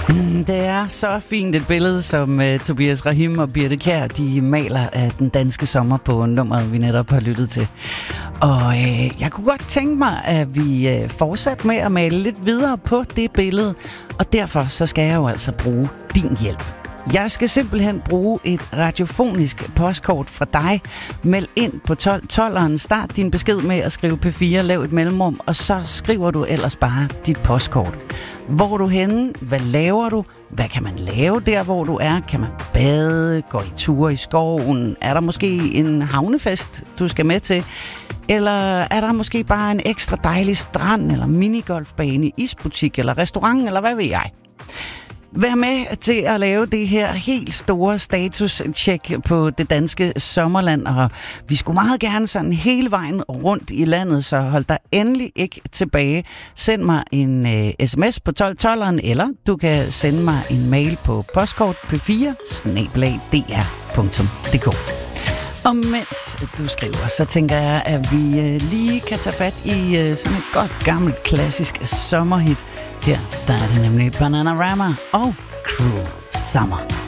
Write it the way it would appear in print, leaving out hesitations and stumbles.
Det er så fint et billede, som Tobias Rahim og Birthe Kjær, de maler af den danske sommer på nummeret, vi netop har lyttet til. Og jeg kunne godt tænke mig, at vi fortsat med at male lidt videre på det billede, og derfor så skal jeg jo altså bruge din hjælp. Jeg skal simpelthen bruge et radiofonisk postkort fra dig. Meld ind på 12'eren. Start din besked med at skrive P4, lav et mellemrum, og så skriver du ellers bare dit postkort. Hvor er du henne? Hvad laver du? Hvad kan man lave der, hvor du er? Kan man bade? Gå i ture i skoven? Er der måske en havnefest, du skal med til? Eller er der måske bare en ekstra dejlig strand, eller minigolfbane, isbutik, eller restaurant, eller hvad ved jeg? Vær med til at lave det her helt store status-check på det danske sommerland, og vi skulle meget gerne sådan hele vejen rundt i landet, så hold dig endelig ikke tilbage. Send mig en sms på 12'eren, eller du kan sende mig en mail på postkort p4@dr.dk. Og mens du skriver, så tænker jeg, at vi lige kan tage fat i sådan et godt gammelt klassisk sommerhit. Her der er det nemlig Bananarama og Cruel Summer.